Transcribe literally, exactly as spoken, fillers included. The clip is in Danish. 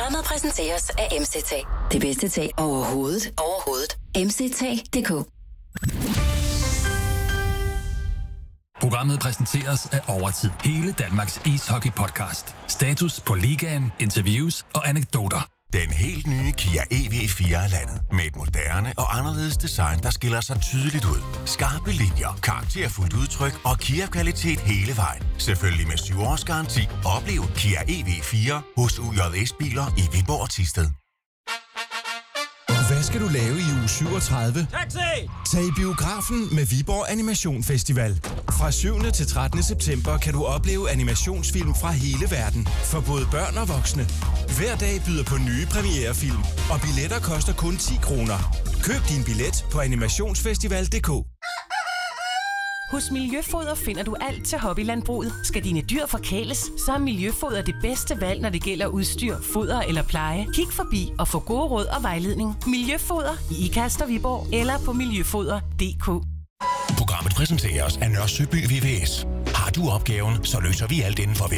Programmet præsenteres af M C T. Det bedste tag overhovedet. Overhovedet. M C T punktum d k. Programmet præsenteres af Overtid. Hele Danmarks ishockey-podcast. Status på ligaen, interviews og anekdoter. Den helt nye Kia E V fire er landet. Med et moderne og anderledes design, der skiller sig tydeligt ud. Skarpe linjer, karakterfuldt udtryk og Kia-kvalitet hele vejen. Selvfølgelig med syv års garanti. Oplev Kia E V fire hos U J S-biler i Viborg og Thisted. Hvad skal du lave i uge syvogtredive? Taxi! Tag i biografen med Viborg Animation Festival. Fra syvende til trettende september kan du opleve animationsfilm fra hele verden. For både børn og voksne. Hver dag byder på nye premierefilm. Og billetter koster kun ti kroner. Køb din billet på animationsfestival punktum d k. Hos Miljøfoder finder du alt til hobbylandbruget. Skal dine dyr forkæles, så er Miljøfoder det bedste valg, når det gælder udstyr, foder eller pleje. Kig forbi og få gode råd og vejledning. Miljøfoder i Ikast og Viborg eller på miljøfoder punktum d k. Programmet præsenteres af Nørre Søby V V S. Har du opgaven, så løser vi alt inden for